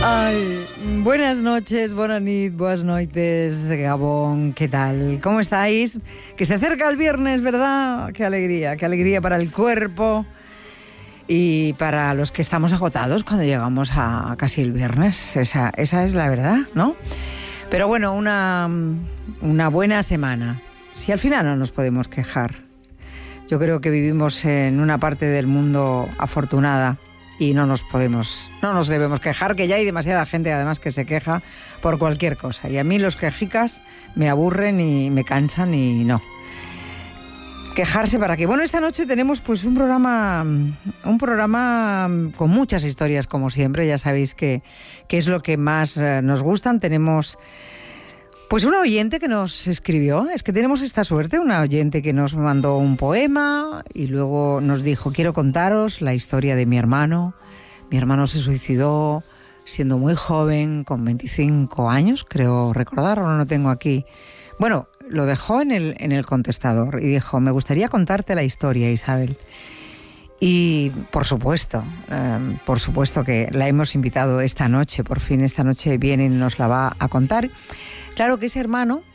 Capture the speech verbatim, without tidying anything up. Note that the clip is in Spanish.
Ay, buenas noches, buenas nit, buenas noites, Gabón, ¿qué tal? ¿Cómo estáis? Que se acerca el viernes, ¿verdad? Qué alegría, qué alegría para el cuerpo y para los que estamos agotados cuando llegamos a casi el viernes. Esa, esa es la verdad, ¿no? Pero bueno, una, una buena semana. Si al final no nos podemos quejar. Yo creo que vivimos en una parte del mundo afortunada. Y no nos podemos, no nos debemos quejar, que ya hay demasiada gente además que se queja por cualquier cosa. Y a mí los quejicas me aburren y me cansan y no. Quejarse para qué. Bueno, esta noche tenemos pues un programa, un programa con muchas historias como siempre. Ya sabéis que, que es lo que más nos gustan. Tenemos pues una oyente que nos escribió. Es que tenemos esta suerte, una oyente que nos mandó un poema y luego nos dijo: quiero contaros la historia de mi hermano. Mi hermano se suicidó siendo muy joven, con veinticinco años, creo recordar, o no lo tengo aquí. Bueno, lo dejó en el, en el contestador y dijo: me gustaría contarte la historia, Isabel. Y por supuesto, eh, por supuesto que la hemos invitado esta noche, por fin esta noche viene y nos la va a contar. Claro que ese hermano